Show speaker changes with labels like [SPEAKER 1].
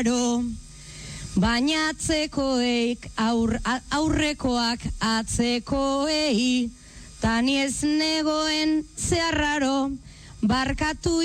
[SPEAKER 1] Baina atzekoek aurrekoak atzekoei, tani ez negoen zeharraro, barkatu